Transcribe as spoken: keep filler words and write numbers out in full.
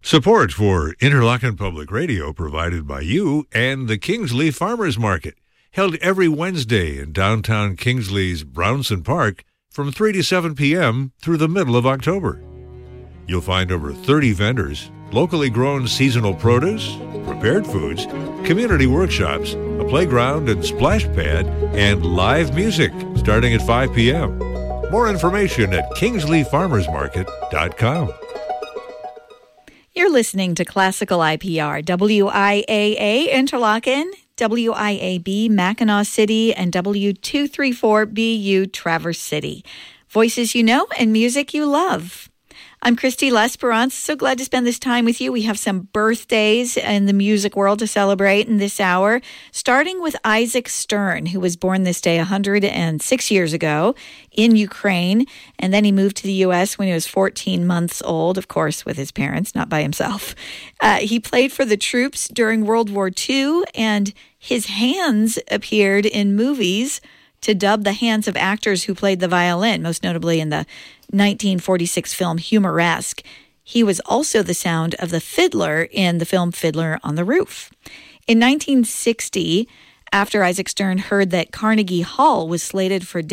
Support for Interlochen Public Radio provided by you and the Kingsley Farmers Market, held every Wednesday in downtown Kingsley's Brownson Park from three to seven p.m. through the middle of October. You'll find over thirty vendors, locally grown seasonal produce, prepared foods, community workshops, a playground and splash pad, and live music starting at five p.m. More information at kingsley farmers market dot com. You're listening to Classical I P R, W I A A Interlochen, W I A B Mackinac City, and W two thirty-four B U Traverse City. Voices you know and music you love. I'm Christy L'Esperance. So glad to spend this time with you. We have some birthdays in the music world to celebrate in this hour, starting with Isaac Stern, who was born this day one hundred six years ago in Ukraine, and then he moved to the U S when he was fourteen months old, of course, with his parents, not by himself. Uh, he played for the troops during World War Two, and his hands appeared in movies to dub the hands of actors who played the violin, most notably in the nineteen forty-six film Humoresque. He was also the sound of the fiddler in the film Fiddler on the Roof. In nineteen sixty, after Isaac Stern heard that Carnegie Hall was slated for